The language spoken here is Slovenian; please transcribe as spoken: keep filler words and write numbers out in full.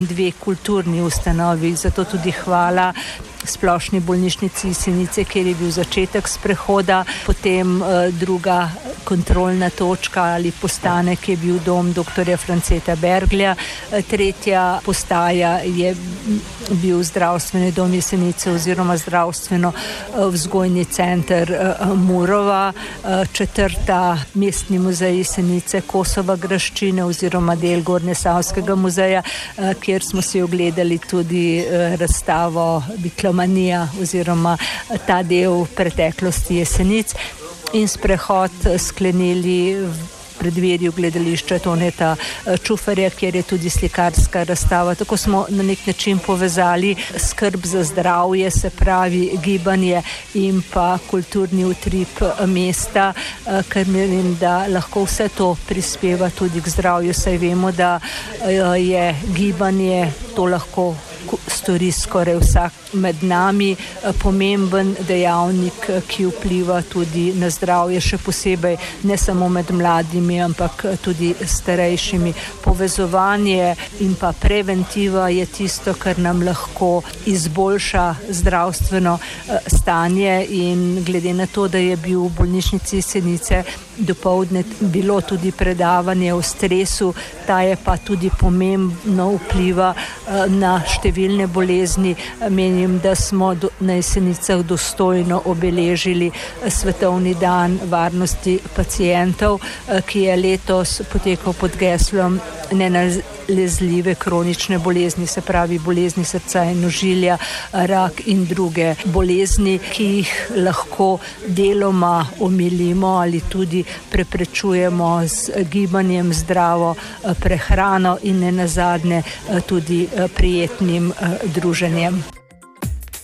dve kulturni ustanovi, zato tudi hvala Splošni bolnišnici Jesenice, kjer je bil začetek sprehoda, potem eh, druga kontrolna točka ali postanek je bil dom doktorja Franceta Berglja, eh, tretja postaja je bil zdravstveni dom Jesenice oziroma zdravstveno eh, vzgojni center eh, Murova, eh, četrta mestni muzej Jesenice, Kosova graščine oziroma del Gornjesavskega muzeja, eh, kjer smo si ogledali tudi eh, razstavo Manija oziroma ta del preteklosti Jesenic in sprehod sklenili v predverju gledališča Toneta Čufarja, kjer je tudi slikarska razstava. Tako smo na nek način povezali skrb za zdravje, se pravi gibanje in pa kulturni utrip mesta, ker menim, da lahko vse to prispeva tudi k zdravju, saj vemo, da je gibanje, to lahko stori skoraj vsak med nami, pomemben dejavnik, ki vpliva tudi na zdravje, še posebej ne samo med mladimi, ampak tudi starejšimi. Povezovanje in pa preventiva je tisto, kar nam lahko izboljša zdravstveno stanje, in glede na to, da je bil v bolnišnici Jesenice dopoldne bilo tudi predavanje o stresu, ta je pa tudi pomembno vpliva na številne bolezni. Menim, da smo do, na Jesenicah dostojno obeležili Svetovni dan varnosti pacientov, ki je letos potekal pod geslom nenalezljive kronične bolezni, se pravi bolezni srca in ožilja, rak in druge bolezni, ki jih lahko deloma omilimo ali tudi preprečujemo z gibanjem, zdravo prehrano in nenazadnje tudi prijetnim druženjem.